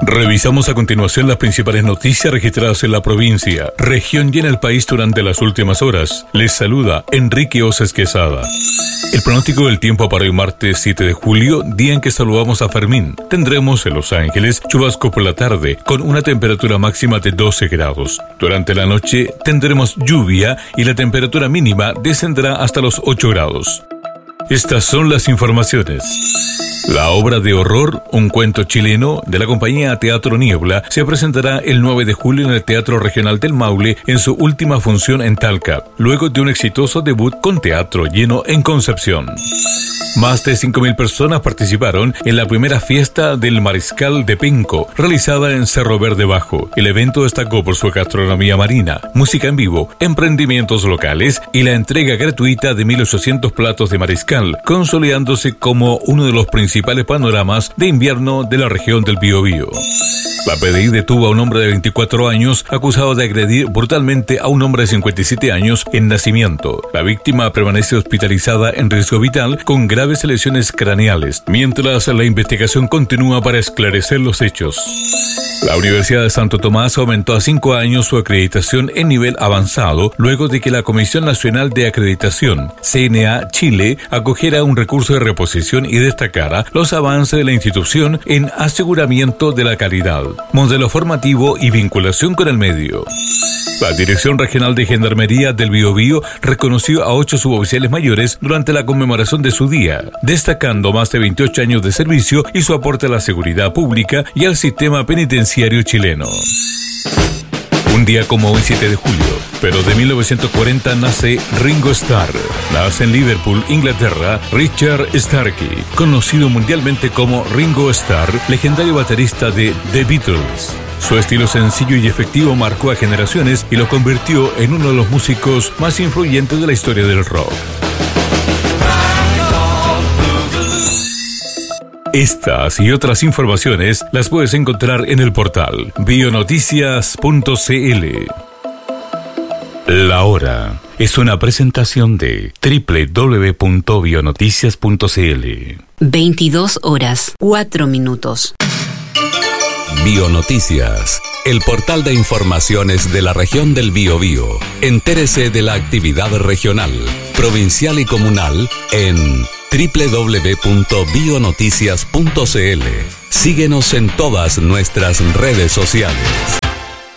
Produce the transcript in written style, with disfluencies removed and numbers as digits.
Revisamos a continuación las principales noticias registradas en la provincia, región y en el país durante las últimas horas. Les saluda Enrique Oces Quesada. El pronóstico del tiempo para hoy martes 7 de julio, día en que saludamos a Fermín. Tendremos en Los Ángeles chubasco por la tarde, con una temperatura máxima de 12 grados. Durante la noche tendremos lluvia y la temperatura mínima descenderá hasta los 8 grados. Estas son las informaciones. La obra de horror, un cuento chileno, de la compañía Teatro Niebla, se presentará el 9 de julio en el Teatro Regional del Maule en su última función en Talca, luego de un exitoso debut con teatro lleno en Concepción. Más de 5.000 personas participaron en la primera fiesta del Mariscal de Penco, realizada en Cerro Verde Bajo. El evento destacó por su gastronomía marina, música en vivo, emprendimientos locales y la entrega gratuita de 1.800 platos de mariscal, consolidándose como uno de los principales panoramas de invierno de la región del Biobío. La PDI detuvo a un hombre de 24 años acusado de agredir brutalmente a un hombre de 57 años en Nacimiento. La víctima permanece hospitalizada en riesgo vital con graves lesiones craneales, mientras la investigación continúa para esclarecer los hechos. La Universidad de Santo Tomás aumentó a 5 años su acreditación en nivel avanzado luego de que la Comisión Nacional de Acreditación, CNA Chile, acogiera un recurso de reposición y destacara los avances de la institución en aseguramiento de la calidad, modelo formativo y vinculación con el medio. La Dirección Regional de Gendarmería del Biobío reconoció a 8 suboficiales mayores durante la conmemoración de su día, destacando más de 28 años de servicio y su aporte a la seguridad pública y al sistema penitenciario chileno. Un día como hoy, 7 de julio, pero de 1940 nace Ringo Starr. Nace en Liverpool, Inglaterra, Richard Starkey, conocido mundialmente como Ringo Starr, legendario baterista de The Beatles. Su estilo sencillo y efectivo marcó a generaciones y lo convirtió en uno de los músicos más influyentes de la historia del rock. Estas y otras informaciones las puedes encontrar en el portal bionoticias.cl. La hora es una presentación de www.bionoticias.cl. 22 horas, 4 minutos. Bionoticias, el portal de informaciones de la región del Biobío. Entérese de la actividad regional, provincial y comunal en www.bionoticias.cl. Síguenos en todas nuestras redes sociales.